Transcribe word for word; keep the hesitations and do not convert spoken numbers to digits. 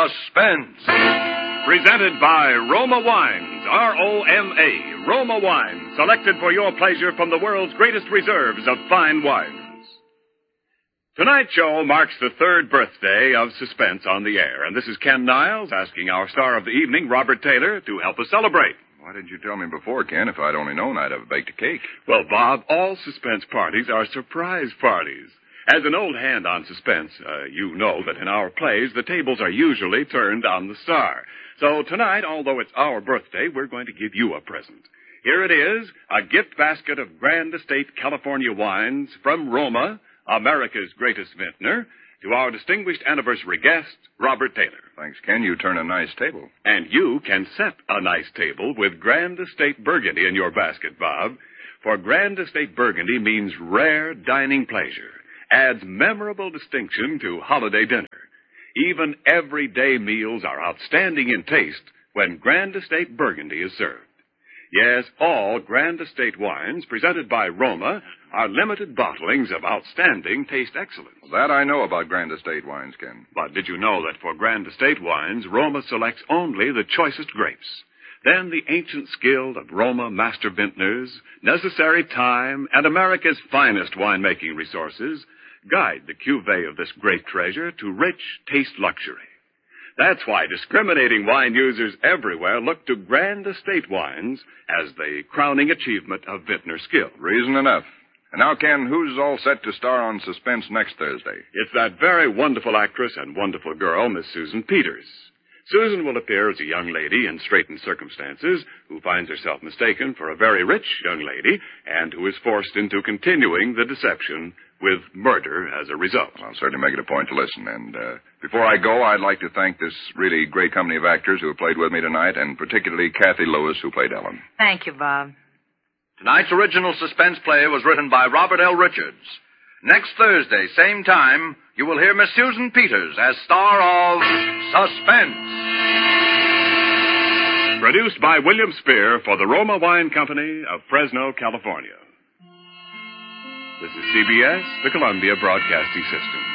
Suspense. Presented by Roma Wines, R O M A, Roma Wines, selected for your pleasure from the world's greatest reserves of fine wines. Tonight's show marks the third birthday of Suspense on the air, and this is Ken Niles asking our star of the evening, Robert Taylor, to help us celebrate. Why didn't you tell me before, Ken? If I'd only known, I'd have baked a cake. Well, Bob, all Suspense parties are surprise parties. As an old hand on Suspense, uh, you know that in our plays, the tables are usually turned on the star. So tonight, although it's our birthday, we're going to give you a present. Here it is, a gift basket of Grand Estate California wines from Roma, America's greatest vintner, to our distinguished anniversary guest, Robert Taylor. Thanks, Ken. You turn a nice table. And you can set a nice table with Grand Estate Burgundy in your basket, Bob. For Grand Estate Burgundy means rare dining pleasure, adds memorable distinction to holiday dinner. Even everyday meals are outstanding in taste when Grand Estate Burgundy is served. Yes, all Grand Estate wines presented by Roma are limited bottlings of outstanding taste excellence. Well, that I know about Grand Estate wines, Ken. But did you know that for Grand Estate wines, Roma selects only the choicest grapes? Then the ancient skill of Roma master vintners, necessary time, and America's finest winemaking resources guide the cuvée of this great treasure to rich taste luxury. That's why discriminating wine users everywhere look to Grand Estate wines as the crowning achievement of vintner skill. Reason enough. And now, Ken, who's all set to star on Suspense next Thursday? It's that very wonderful actress and wonderful girl, Miss Susan Peters. Susan will appear as a young lady in straitened circumstances who finds herself mistaken for a very rich young lady and who is forced into continuing the deception with murder as a result. I'll certainly make it a point to listen. And uh, before I go, I'd like to thank this really great company of actors who have played with me tonight, and particularly Kathy Lewis, who played Ellen. Thank you, Bob. Tonight's original Suspense play was written by Robert L. Richards. Next Thursday, same time, you will hear Miss Susan Peters as star of Suspense. Produced by William Spear for the Roma Wine Company of Fresno, California. This is C B S, the Columbia Broadcasting System.